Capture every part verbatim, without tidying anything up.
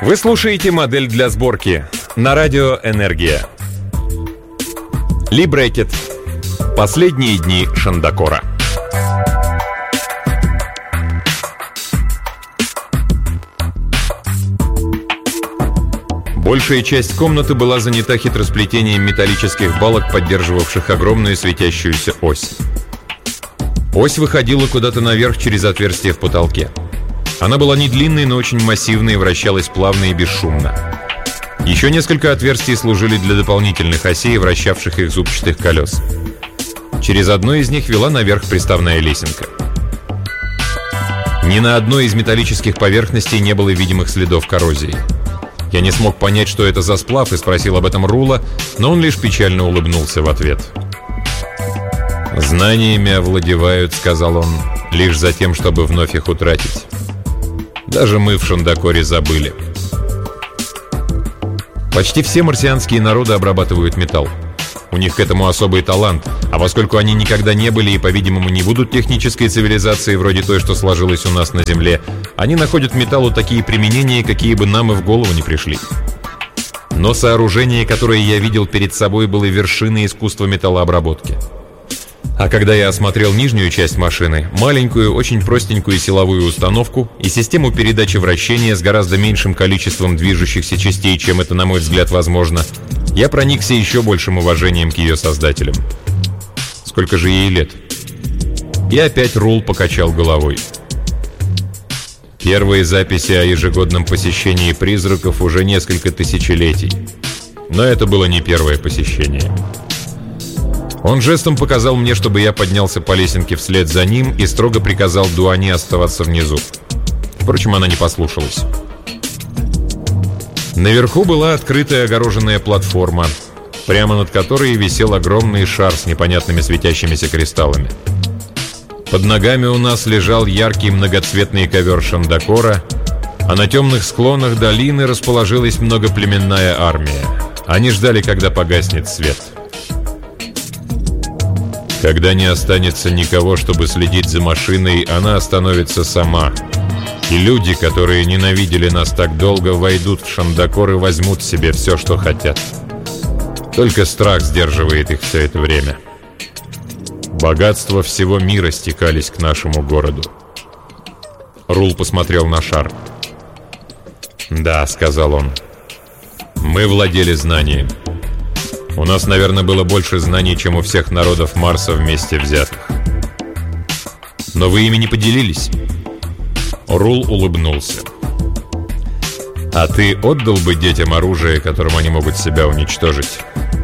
Вы слушаете модель для сборки на радио «Энергия». Ли Брекет. Последние дни Шандакора. Большая часть комнаты была занята хитросплетением металлических балок, поддерживавших огромную светящуюся ось. Ось выходила куда-то наверх через отверстие в потолке. Она была не длинной, но очень массивной и вращалась плавно и бесшумно. Еще несколько отверстий служили для дополнительных осей, вращавших их зубчатых колес. Через одно из них вела наверх приставная лесенка. Ни на одной из металлических поверхностей не было видимых следов коррозии. Я не смог понять, что это за сплав, и спросил об этом Рула, но он лишь печально улыбнулся в ответ. «Знаниями овладевают, — сказал он, — лишь за тем, чтобы вновь их утратить. Даже мы в Шандакоре забыли». Почти все марсианские народы обрабатывают металл. У них к этому особый талант, а поскольку они никогда не были и, по-видимому, не будут технической цивилизацией вроде той, что сложилась у нас на Земле, они находят металлу такие применения, какие бы нам и в голову не пришли. Но сооружение, которое я видел перед собой, было вершиной искусства металлообработки. А когда я осмотрел нижнюю часть машины, маленькую, очень простенькую силовую установку и систему передачи вращения с гораздо меньшим количеством движущихся частей, чем это, на мой взгляд, возможно, я проникся еще большим уважением к ее создателям. Сколько же ей лет? И опять Рул покачал головой. Первые записи о ежегодном посещении призраков уже несколько тысячелетий. Но это было не первое посещение. Он жестом показал мне, чтобы я поднялся по лесенке вслед за ним, и строго приказал Дуани оставаться внизу. Впрочем, она не послушалась. Наверху была открытая огороженная платформа, прямо над которой висел огромный шар с непонятными светящимися кристаллами. Под ногами у нас лежал яркий многоцветный ковер Шандакора, а на темных склонах долины расположилась многоплеменная армия. Они ждали, когда погаснет свет. Когда не останется никого, чтобы следить за машиной, она остановится сама. И люди, которые ненавидели нас так долго, войдут в Шандакор и возьмут себе все, что хотят. Только страх сдерживает их все это время. Богатства всего мира стекались к нашему городу. Рул посмотрел на шар. «Да», — сказал он, — «мы владели знанием. У нас, наверное, было больше знаний, чем у всех народов Марса вместе взятых. Но вы ими не поделились?» Рул улыбнулся. «А ты отдал бы детям оружие, которым они могут себя уничтожить?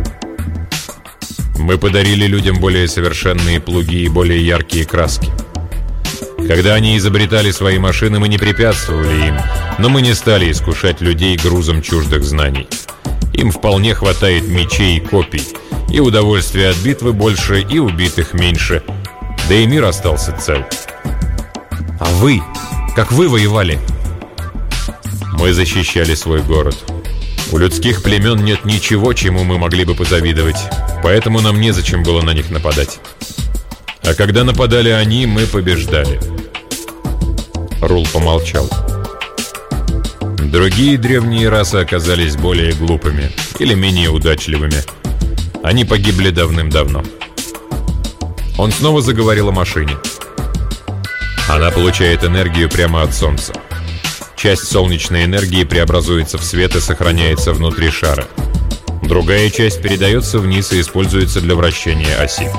Мы подарили людям более совершенные плуги и более яркие краски. Когда они изобретали свои машины, мы не препятствовали им, но мы не стали искушать людей грузом чуждых знаний. Им вполне хватает мечей и копий, и удовольствия от битвы больше, и убитых меньше. Да и мир остался цел». «А вы? Как вы воевали?» «Мы защищали свой город. У людских племен нет ничего, чему мы могли бы позавидовать, поэтому нам незачем было на них нападать. А когда нападали они, мы побеждали». Рул помолчал. Другие древние расы оказались более глупыми или менее удачливыми. Они погибли давным-давно. Он снова заговорил о машине. Она получает энергию прямо от Солнца. Часть солнечной энергии преобразуется в свет и сохраняется внутри шара. Другая часть передается вниз и используется для вращения оси.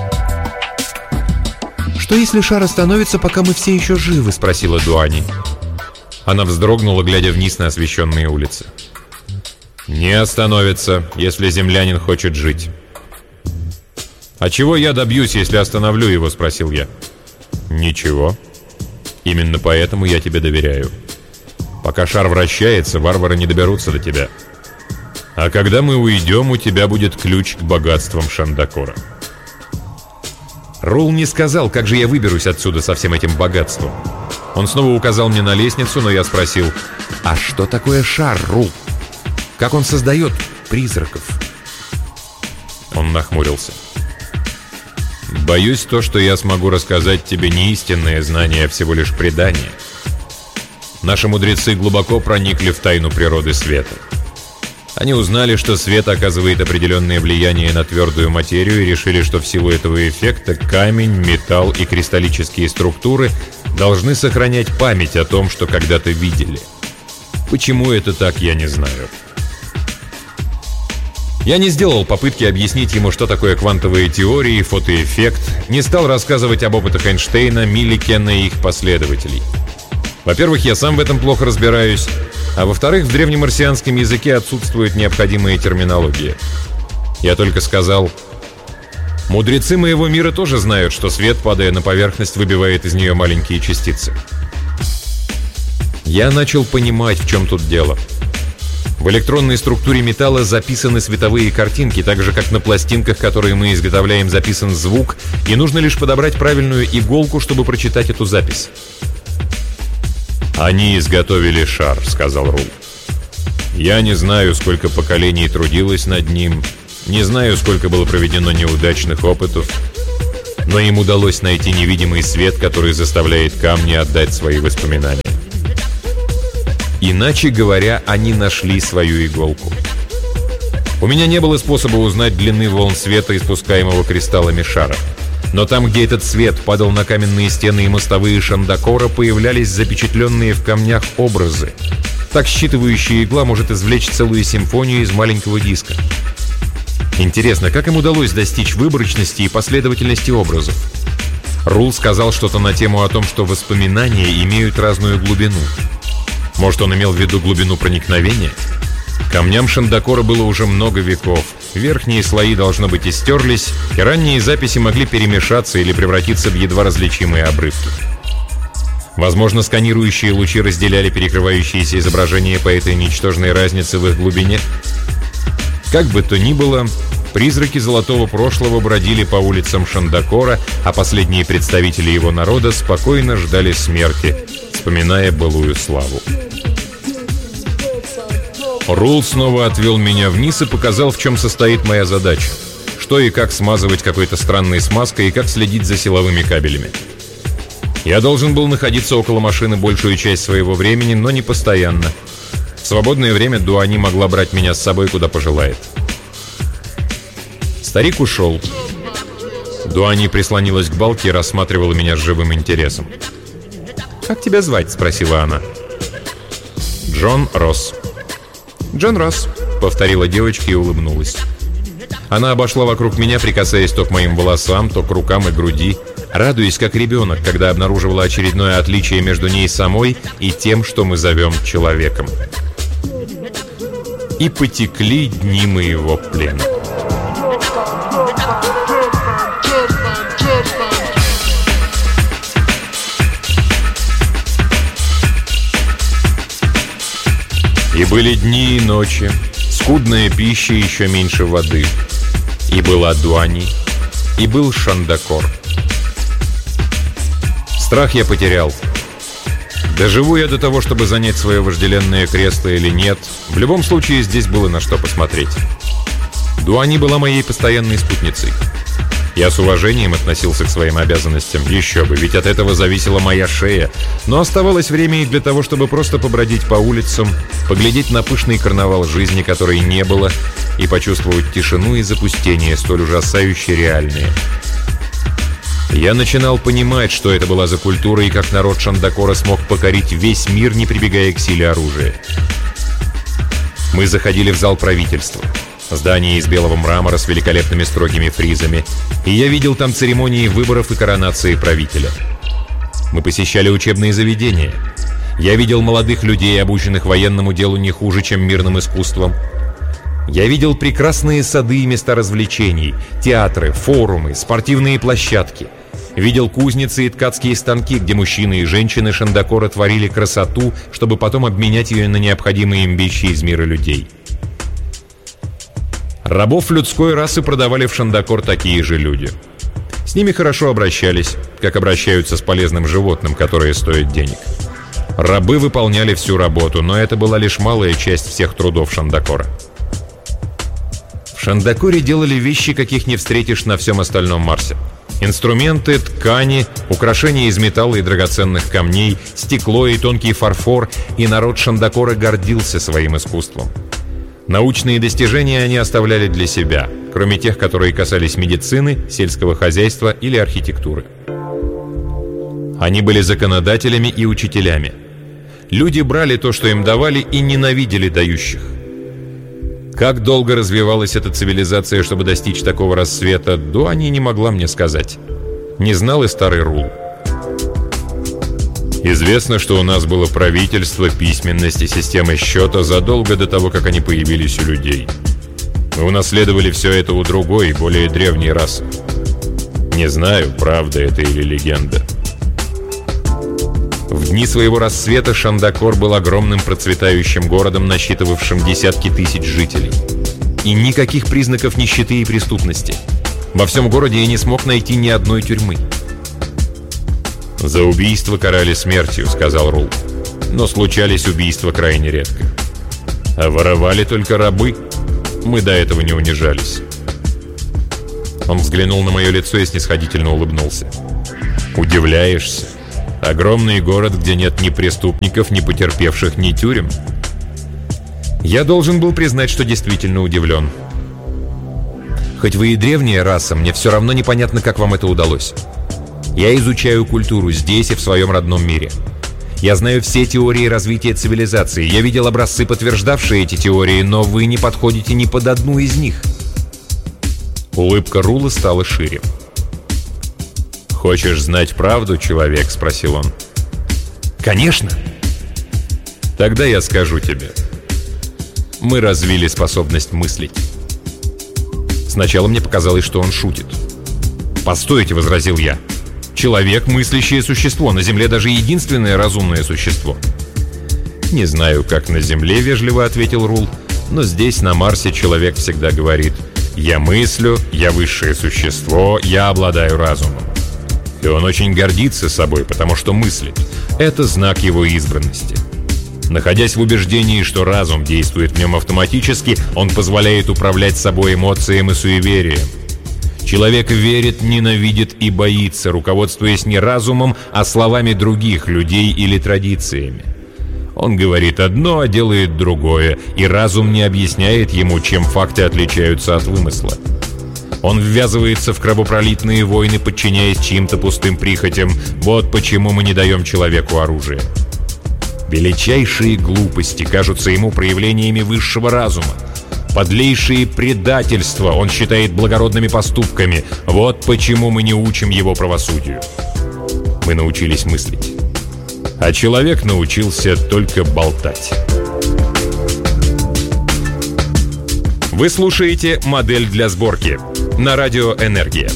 «Что если шар остановится, пока мы все еще живы?» — спросила Дуани. Она вздрогнула, глядя вниз на освещенные улицы. «Не остановится, если землянин хочет жить». «А чего я добьюсь, если остановлю его?» — спросил я. «Ничего. Именно поэтому я тебе доверяю. Пока шар вращается, варвары не доберутся до тебя. А когда мы уйдем, у тебя будет ключ к богатствам Шандакора». Рул не сказал, как же я выберусь отсюда со всем этим богатством. Он снова указал мне на лестницу, но я спросил: «А что такое шар, Рул? Как он создает призраков?» Он нахмурился. «Боюсь, то, что я смогу рассказать тебе, не истинное знание, а всего лишь предание. Наши мудрецы глубоко проникли в тайну природы света. Они узнали, что свет оказывает определенное влияние на твердую материю и решили, что в силу этого эффекта камень, металл и кристаллические структуры должны сохранять память о том, что когда-то видели. Почему это так, я не знаю. Я не сделал попытки объяснить ему, что такое квантовые теории, фотоэффект, не стал рассказывать об опытах Эйнштейна, Милликена и их последователей. Во-первых, я сам в этом плохо разбираюсь, а во-вторых, в древнемарсианском языке отсутствует необходимая терминология. Я только сказал: мудрецы моего мира тоже знают, что свет, падая на поверхность, выбивает из нее маленькие частицы. Я начал понимать, в чем тут дело. В электронной структуре металла записаны световые картинки, так же, как на пластинках, которые мы изготовляем, записан звук, и нужно лишь подобрать правильную иголку, чтобы прочитать эту запись. «Они изготовили шар», — сказал Рул. «Я не знаю, сколько поколений трудилось над ним, не знаю, сколько было проведено неудачных опытов, но им удалось найти невидимый свет, который заставляет камни отдать свои воспоминания. Иначе говоря, они нашли свою иголку. У меня не было способа узнать длины волн света, испускаемого кристаллами шара. Но там, где этот свет падал на каменные стены и мостовые Шандакора, появлялись запечатленные в камнях образы. Так считывающая игла может извлечь целую симфонию из маленького диска. Интересно, как им удалось достичь выборочности и последовательности образов? Рул сказал что-то на тему о том, что воспоминания имеют разную глубину. Может, он имел в виду глубину проникновения? Камням Шандакора было уже много веков. Верхние слои, должно быть, истерлись, и ранние записи могли перемешаться или превратиться в едва различимые обрывки. Возможно, сканирующие лучи разделяли перекрывающиеся изображения по этой ничтожной разнице в их глубине. Как бы то ни было, призраки золотого прошлого бродили по улицам Шандакора, а последние представители его народа спокойно ждали смерти, вспоминая былую славу. Рул снова отвел меня вниз и показал, в чем состоит моя задача. Что и как смазывать какой-то странной смазкой и как следить за силовыми кабелями. Я должен был находиться около машины большую часть своего времени, но не постоянно. В свободное время Дуани могла брать меня с собой, куда пожелает. Старик ушел. Дуани прислонилась к балке и рассматривала меня с живым интересом. «Как тебя звать?» — спросила она. «Джон Росс». «Джон Росс», — повторила девочка и улыбнулась. Она обошла вокруг меня, прикасаясь то к моим волосам, то к рукам и груди, радуясь как ребенок, когда обнаруживала очередное отличие между ней самой и тем, что мы зовем человеком. И потекли дни моего плена. И были дни и ночи, скудная пища и еще меньше воды. И была Дуани, и был Шандакор. Страх я потерял. Доживу я до того, чтобы занять свое вожделенное кресло или нет. В любом случае, здесь было на что посмотреть. Дуани была моей постоянной спутницей. Я с уважением относился к своим обязанностям, еще бы, ведь от этого зависела моя шея. Но оставалось время и для того, чтобы просто побродить по улицам, поглядеть на пышный карнавал жизни, которой не было, и почувствовать тишину и запустение, столь ужасающе реальные. Я начинал понимать, что это была за культура и как народ Шандакора смог покорить весь мир, не прибегая к силе оружия. Мы заходили в зал правительства. Здание из белого мрамора с великолепными строгими фризами. И я видел там церемонии выборов и коронации правителя. Мы посещали учебные заведения. Я видел молодых людей, обученных военному делу не хуже, чем мирным искусством. Я видел прекрасные сады и места развлечений, театры, форумы, спортивные площадки. Видел кузницы и ткацкие станки, где мужчины и женщины Шандакора творили красоту, чтобы потом обменять ее на необходимые им вещи из мира людей. Рабов людской расы продавали в Шандакор такие же люди. С ними хорошо обращались, как обращаются с полезным животным, которое стоит денег. Рабы выполняли всю работу, но это была лишь малая часть всех трудов Шандакора. В Шандакоре делали вещи, каких не встретишь на всем остальном Марсе. Инструменты, ткани, украшения из металла и драгоценных камней, стекло и тонкий фарфор, и народ Шандакора гордился своим искусством. Научные достижения они оставляли для себя, кроме тех, которые касались медицины, сельского хозяйства или архитектуры. Они были законодателями и учителями. Люди брали то, что им давали, и ненавидели дающих. Как долго развивалась эта цивилизация, чтобы достичь такого расцвета, Дуани не могла мне сказать. Не знал и старый Рул. Известно, что у нас было правительство, письменность и система счета задолго до того, как они появились у людей. Мы унаследовали все это у другой, более древней расы. Не знаю, правда это или легенда. В дни своего расцвета Шандакор был огромным процветающим городом, насчитывавшим десятки тысяч жителей. И никаких признаков нищеты и преступности. Во всем городе я не смог найти ни одной тюрьмы. «За убийство карали смертью», — сказал Рул. «Но случались убийства крайне редко. А воровали только рабы. Мы до этого не унижались». Он взглянул на мое лицо и снисходительно улыбнулся. «Удивляешься? Огромный город, где нет ни преступников, ни потерпевших, ни тюрем». Я должен был признать, что действительно удивлен. «Хоть вы и древняя раса, мне все равно непонятно, как вам это удалось. Я изучаю культуру здесь и в своем родном мире. Я знаю все теории развития цивилизации. Я видел образцы, подтверждавшие эти теории, но вы не подходите ни под одну из них». Улыбка Рула стала шире. «Хочешь знать правду, человек?» — спросил он. «Конечно!» «Тогда я скажу тебе. Мы развили способность мыслить». Сначала мне показалось, что он шутит. «Постойте», — возразил я. «Человек — мыслящее существо, на Земле даже единственное разумное существо». «Не знаю, как на Земле», — вежливо ответил Рул, «но здесь, на Марсе, человек всегда говорит: «Я мыслю, я высшее существо, я обладаю разумом». И он очень гордится собой, потому что мыслит. Это знак его избранности. Находясь в убеждении, что разум действует в нем автоматически, он позволяет управлять собой эмоциям и суеверием. Человек верит, ненавидит и боится, руководствуясь не разумом, а словами других людей или традициями. Он говорит одно, а делает другое, и разум не объясняет ему, чем факты отличаются от вымысла. Он ввязывается в кровопролитные войны, подчиняясь чьим-то пустым прихотям. Вот почему мы не даем человеку оружие. Величайшие глупости кажутся ему проявлениями высшего разума. Подлейшие предательства он считает благородными поступками. Вот почему мы не учим его правосудию. Мы научились мыслить. А человек научился только болтать. Вы слушаете «Модель для сборки» на радио «Энергия».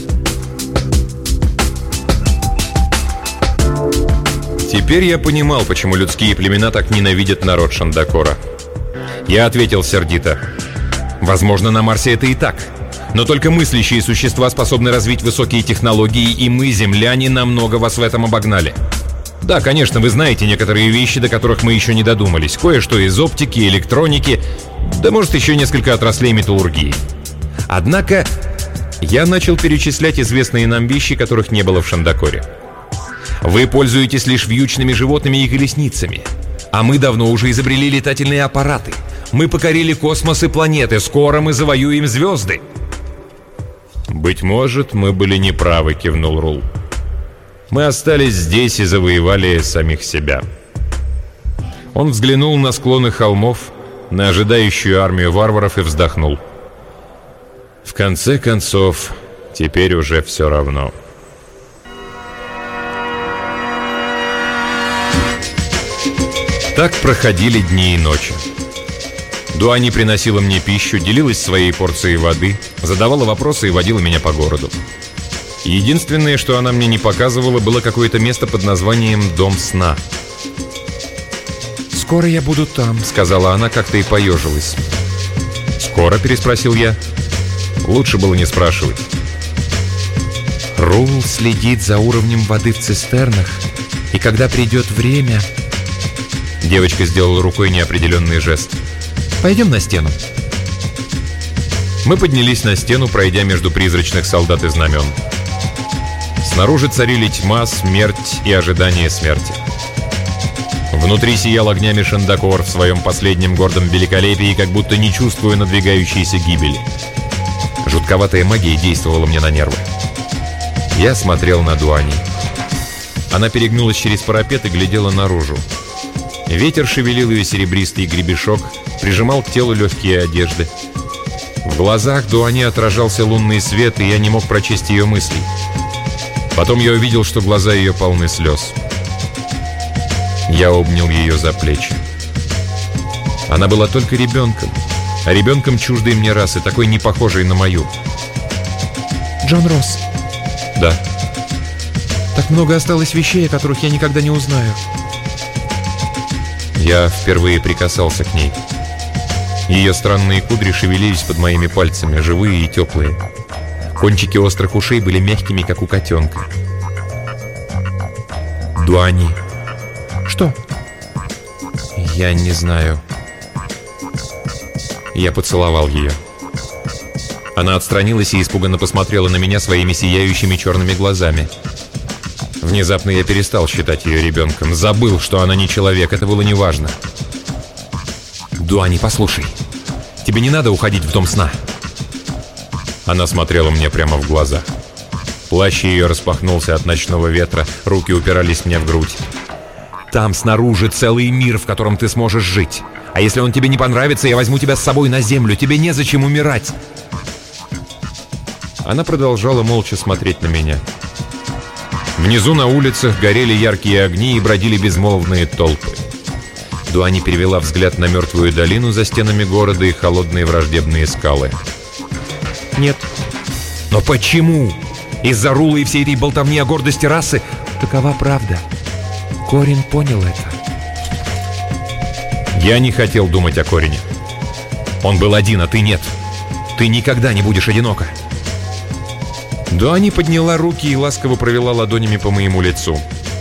Теперь я понимал, почему людские племена так ненавидят народ Шандакора. Я ответил сердито: возможно, на Марсе это и так. Но только мыслящие существа способны развить высокие технологии, и мы, земляне, намного вас в этом обогнали. Да, конечно, вы знаете некоторые вещи, до которых мы еще не додумались. Кое-что из оптики, электроники, да может еще несколько отраслей металлургии. Однако я начал перечислять известные нам вещи, которых не было в Шандакоре. Вы пользуетесь лишь вьючными животными и колесницами. А мы давно уже изобрели летательные аппараты. Мы покорили космос и планеты. Скоро мы завоюем звезды. «Быть может, мы были неправы», — кивнул Рул. «Мы остались здесь и завоевали самих себя». Он взглянул на склоны холмов, на ожидающую армию варваров и вздохнул. «В конце концов, теперь уже все равно». Так проходили дни и ночи. Дуани приносила мне пищу, делилась своей порцией воды, задавала вопросы и водила меня по городу. Единственное, что она мне не показывала, было какое-то место под названием «Дом сна». «Скоро я буду там», — сказала она, как-то и поежилась. «Скоро?» — переспросил я. Лучше было не спрашивать. «Рул следит за уровнем воды в цистернах, и когда придет время...» Девочка сделала рукой неопределенный жест. «Пойдем на стену». Мы поднялись на стену, пройдя между призрачных солдат и знамен. Снаружи царили тьма, смерть и ожидание смерти. Внутри сиял огнями Шандакор в своем последнем гордом великолепии, как будто не чувствуя надвигающейся гибели. Жутковатая магия действовала мне на нервы. Я смотрел на Дуани. Она перегнулась через парапет и глядела наружу. Ветер шевелил ее серебристый гребешок, прижимал к телу легкие одежды. В глазах Дуани отражался лунный свет, и я не мог прочесть ее мыслей. Потом я увидел, что глаза ее полны слез. Я обнял ее за плечи. Она была только ребенком, а ребенком чуждой мне расы, такой не похожей на мою. Джон Росс. Да. Так много осталось вещей, о которых я никогда не узнаю. Я впервые прикасался к ней. Ее странные кудри шевелились под моими пальцами, живые и теплые. Кончики острых ушей были мягкими, как у котенка. Дуани. Что? Я не знаю. Я поцеловал ее. Она отстранилась и испуганно посмотрела на меня своими сияющими черными глазами. Внезапно я перестал считать ее ребенком. Забыл, что она не человек, это было неважно. «Дуани, послушай, тебе не надо уходить в дом сна». Она смотрела мне прямо в глаза. Плащ ее распахнулся от ночного ветра, руки упирались мне в грудь. «Там снаружи целый мир, в котором ты сможешь жить. А если он тебе не понравится, я возьму тебя с собой на землю. Тебе незачем умирать». Она продолжала молча смотреть на меня. Внизу на улицах горели яркие огни и бродили безмолвные толпы. Дуани перевела взгляд на мертвую долину за стенами города и холодные враждебные скалы. Нет. Но почему? Из-за Рула и всей этой болтовни о гордости расы? Такова правда. Корин понял это. Я не хотел думать о Корине. Он был один, а ты нет. Ты никогда не будешь одинока. Дуани подняла руки и ласково провела ладонями по моему лицу.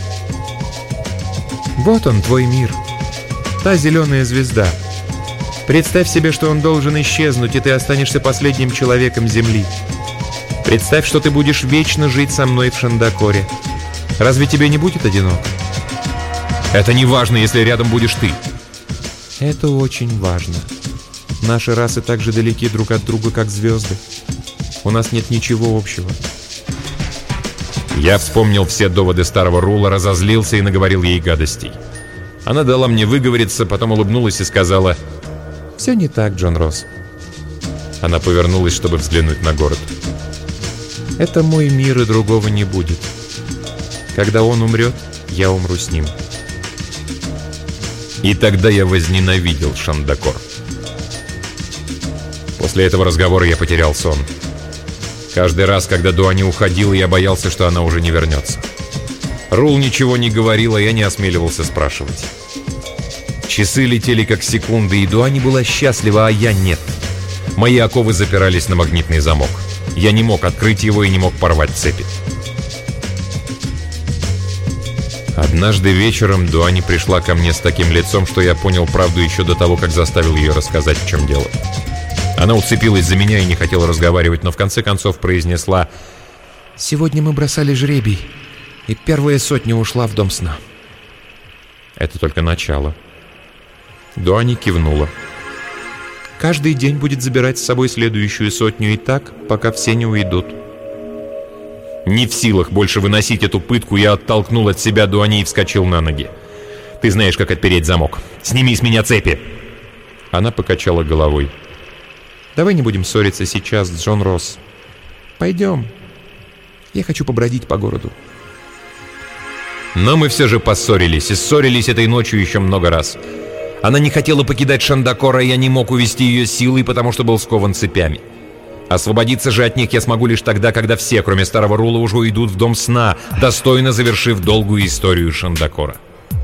Вот он, твой мир. Та зеленая звезда. Представь себе, что он должен исчезнуть, и ты останешься последним человеком Земли. Представь, что ты будешь вечно жить со мной в Шандакоре. Разве тебе не будет одиноко? Это не важно, если рядом будешь ты. Это очень важно. Наши расы так же далеки друг от друга, как звезды. У нас нет ничего общего. Я вспомнил все доводы старого Рула, разозлился и наговорил ей гадостей. Она дала мне выговориться, потом улыбнулась и сказала: «Все не так, Джон Росс». Она повернулась, чтобы взглянуть на город. «Это мой мир, и другого не будет. Когда он умрет, я умру с ним». И тогда я возненавидел Шандакор. После этого разговора я потерял сон. Каждый раз, когда Дуани уходила, я боялся, что она уже не вернется. Рул ничего не говорил, а я не осмеливался спрашивать. Часы летели как секунды, и Дуани была счастлива, а я нет. Мои оковы запирались на магнитный замок. Я не мог открыть его и не мог порвать цепи. Однажды вечером Дуани пришла ко мне с таким лицом, что я понял правду еще до того, как заставил ее рассказать, в чем дело. Она уцепилась за меня и не хотела разговаривать, но в конце концов произнесла: «Сегодня мы бросали жребий, и первая сотня ушла в дом сна». Это только начало. Дуани кивнула. «Каждый день будет забирать с собой следующую сотню, и так, пока все не уйдут». Не в силах больше выносить эту пытку, я оттолкнул от себя Дуани и вскочил на ноги. «Ты знаешь, как отпереть замок. Сними с меня цепи!» Она покачала головой. «Давай не будем ссориться сейчас, Джон Росс. Пойдем. Я хочу побродить по городу». Но мы все же поссорились, и ссорились этой ночью еще много раз. Она не хотела покидать Шандакора, и я не мог увести ее силой, потому что был скован цепями. Освободиться же от них я смогу лишь тогда, когда все, кроме старого Рула, уже уйдут в дом сна, достойно завершив долгую историю Шандакора.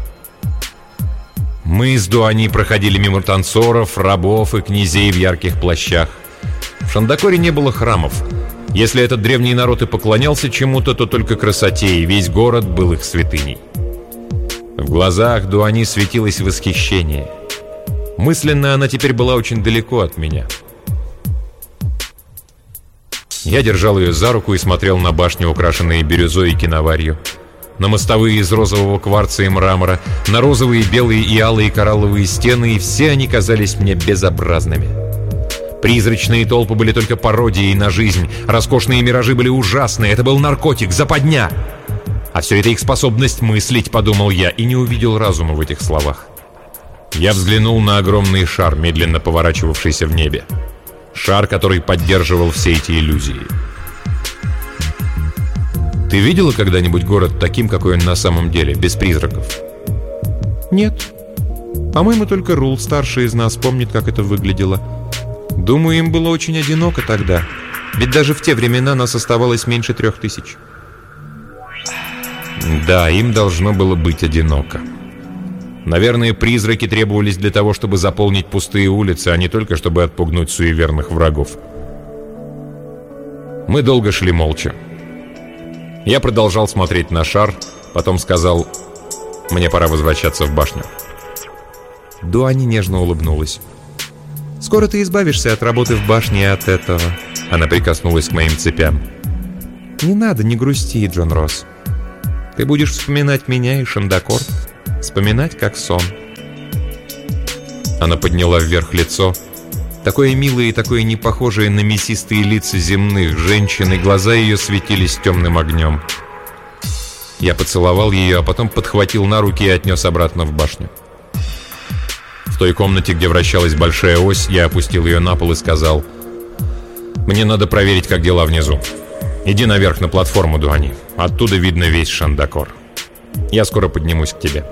Мы с Дуани проходили мимо танцоров, рабов и князей в ярких плащах. В Шандакоре не было храмов. Если этот древний народ и поклонялся чему-то, то только красоте, и весь город был их святыней. В глазах Дуани светилось восхищение. Мысленно она теперь была очень далеко от меня. Я держал ее за руку и смотрел на башни, украшенные бирюзой и киноварью, на мостовые из розового кварца и мрамора, на розовые, белые и алые коралловые стены, и все они казались мне безобразными. Призрачные толпы были только пародией на жизнь, роскошные миражи были ужасны, это был наркотик, западня. А все это их способность мыслить, подумал я, и не увидел разума в этих словах. Я взглянул на огромный шар, медленно поворачивавшийся в небе. Шар, который поддерживал все эти иллюзии. Ты видела когда-нибудь город таким, какой он на самом деле, без призраков? Нет. По-моему, только Рул, старший из нас, помнит, как это выглядело. Думаю, им было очень одиноко тогда. Ведь даже в те времена нас оставалось меньше трех тысяч. Да, им должно было быть одиноко. Наверное, призраки требовались для того, чтобы заполнить пустые улицы, а не только чтобы отпугнуть суеверных врагов. Мы долго шли молча. Я продолжал смотреть на шар, потом сказал: «Мне пора возвращаться в башню». Дуани нежно улыбнулась. «Скоро ты избавишься от работы в башне и от этого». Она прикоснулась к моим цепям. «Не надо, не грусти, Джон Росс. Ты будешь вспоминать меня и Шандакор, вспоминать как сон». Она подняла вверх лицо, такое милое и такое не похожее на мясистые лица земных женщин, и глаза ее светились темным огнем. Я поцеловал ее, а потом подхватил на руки и отнес обратно в башню. В той комнате, где вращалась большая ось, я опустил ее на пол и сказал: «Мне надо проверить, как дела внизу. Иди наверх на платформу, Дуани. Оттуда видно весь Шандакор. Я скоро поднимусь к тебе».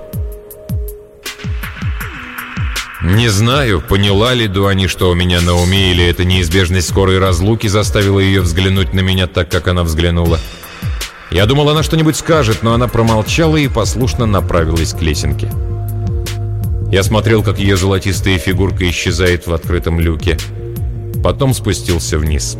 Не знаю, поняла ли Дуани, что у меня на уме, или эта неизбежность скорой разлуки заставила ее взглянуть на меня так, как она взглянула. Я думал, она что-нибудь скажет, но она промолчала и послушно направилась к лесенке. Я смотрел, как ее золотистая фигурка исчезает в открытом люке. Потом спустился вниз.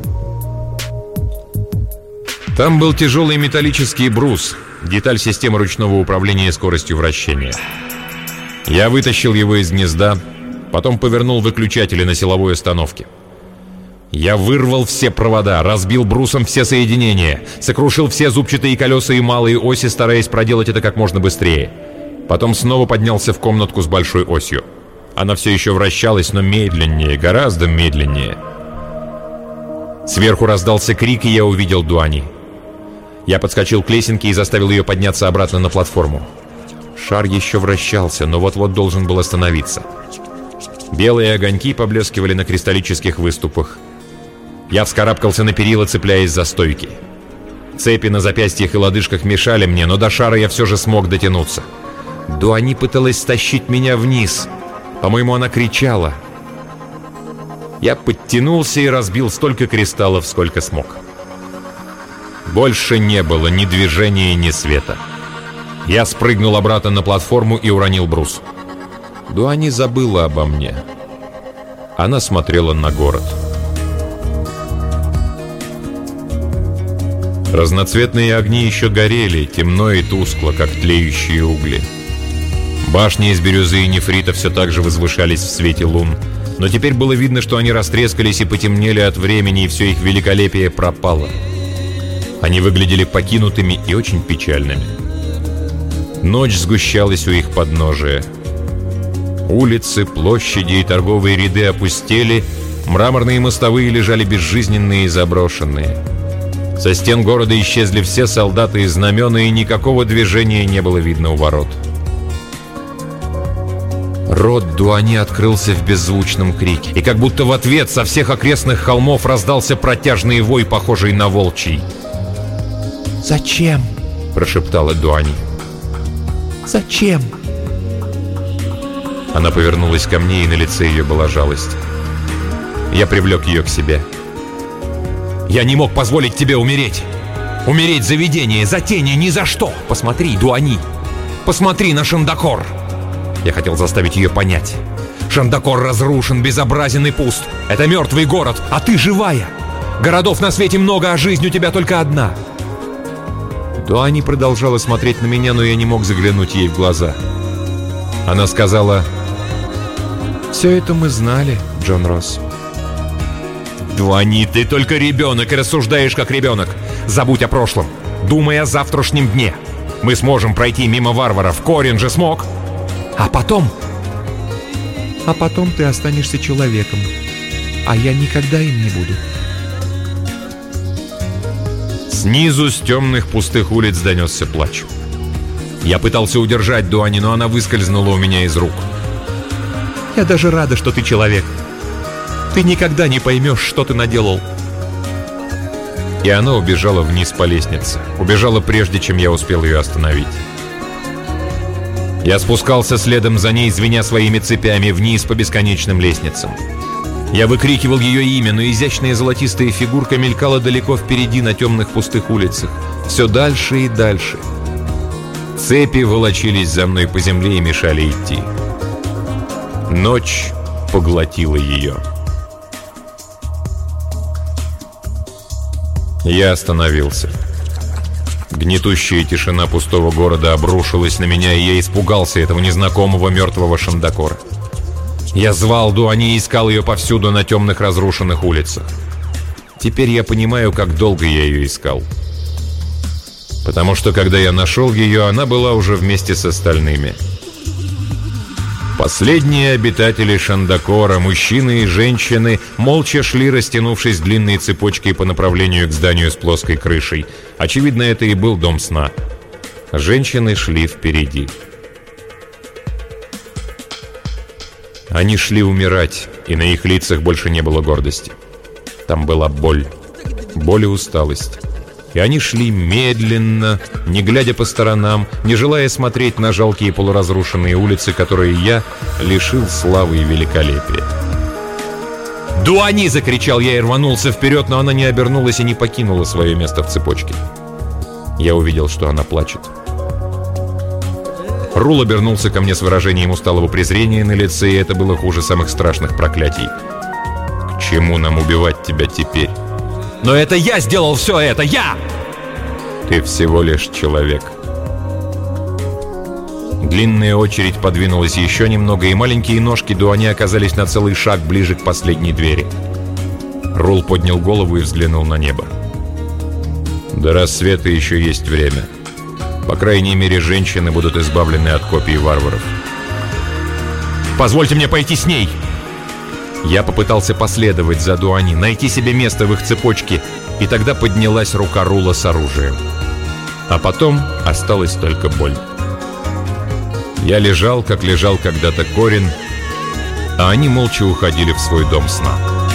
Там был тяжелый металлический брус, деталь системы ручного управления скоростью вращения. Я вытащил его из гнезда, потом повернул выключатели на силовой установке. Я вырвал все провода, разбил брусом все соединения, сокрушил все зубчатые колеса и малые оси, стараясь проделать это как можно быстрее. Потом снова поднялся в комнатку с большой осью. Она все еще вращалась, но медленнее, гораздо медленнее. Сверху раздался крик, и я увидел Дуани. Я подскочил к лесенке и заставил ее подняться обратно на платформу. Шар еще вращался, но вот-вот должен был остановиться. Белые огоньки поблескивали на кристаллических выступах. Я вскарабкался на перила, цепляясь за стойки. Цепи на запястьях и лодыжках мешали мне, но до шара я все же смог дотянуться. Дуани пыталась стащить меня вниз. По-моему, она кричала. Я подтянулся и разбил столько кристаллов, сколько смог. Больше не было ни движения, ни света. Я спрыгнул обратно на платформу и уронил брус. Дуани забыла обо мне. Она смотрела на город. Разноцветные огни еще горели, темно и тускло, как тлеющие угли. Башни из бирюзы и нефрита все так же возвышались в свете лун, но теперь было видно, что они растрескались и потемнели от времени, и все их великолепие пропало. Они выглядели покинутыми и очень печальными. Ночь сгущалась у их подножия. Улицы, площади и торговые ряды опустели, мраморные мостовые лежали безжизненные и заброшенные. Со стен города исчезли все солдаты и знамена, и никакого движения не было видно у ворот. Рот Дуани открылся в беззвучном крике, и как будто в ответ со всех окрестных холмов раздался протяжный вой, похожий на волчий. «Зачем?» – прошептала Дуани. «Зачем?» Она повернулась ко мне, и на лице ее была жалость. Я привлек ее к себе. «Я не мог позволить тебе умереть! Умереть за видение, за тени, ни за что! Посмотри, Дуани! Посмотри на Шандакор!» Я хотел заставить ее понять. Шандакор разрушен, безобразен и пуст. Это мертвый город, а ты живая. Городов на свете много, а жизнь у тебя только одна. Дуани продолжала смотреть на меня, но я не мог заглянуть ей в глаза. Она сказала: «Все это мы знали, Джон Росс. Дуани, ты только ребенок и рассуждаешь как ребенок. Забудь о прошлом. Думай о завтрашнем дне. Мы сможем пройти мимо варваров. Корин же смог. А потом... А потом ты останешься человеком. А я никогда им не буду. Снизу с темных пустых улиц донесся плач. Я пытался удержать Дуани, но она выскользнула у меня из рук. Я даже рада, что ты человек. Ты никогда не поймешь, что ты наделал. И она убежала вниз по лестнице. Убежала прежде, чем я успел ее остановить. Я спускался следом за ней, звеня своими цепями, вниз по бесконечным лестницам. Я выкрикивал ее имя, но изящная золотистая фигурка мелькала далеко впереди на темных пустых улицах. Все дальше и дальше. Цепи волочились за мной по земле и мешали идти. Ночь поглотила ее. Я остановился. Гнетущая тишина пустого города обрушилась на меня, и я испугался этого незнакомого мертвого Шандакора. Я звал Дуани и искал ее повсюду на темных разрушенных улицах. Теперь я понимаю, как долго я ее искал. Потому что, когда я нашел ее, она была уже вместе с остальными. Последние обитатели Шандакора, мужчины и женщины, молча шли, растянувшись длинной цепочкой по направлению к зданию с плоской крышей. Очевидно, это и был дом сна. Женщины шли впереди. Они шли умирать, и на их лицах больше не было гордости. Там была боль, боль и усталость. И они шли медленно, не глядя по сторонам, не желая смотреть на жалкие полуразрушенные улицы, которые я лишил славы и великолепия. «Дуани!» — закричал я и рванулся вперед, но она не обернулась и не покинула свое место в цепочке. Я увидел, что она плачет. Рул обернулся ко мне с выражением усталого презрения на лице, и это было хуже самых страшных проклятий. «К чему нам убивать тебя теперь?» «Но это я сделал все это! Я!» «Ты всего лишь человек». Длинная очередь подвинулась еще немного, и маленькие ножки Дуани оказались на целый шаг ближе к последней двери. Рул поднял голову и взглянул на небо. «До рассвета еще есть время. По крайней мере, женщины будут избавлены от копий варваров». «Позвольте мне пойти с ней!» Я попытался последовать за Дуани, найти себе место в их цепочке, и тогда поднялась рука Рула с оружием. А потом осталась только боль. Я лежал, как лежал когда-то Корин, а они молча уходили в свой дом сна.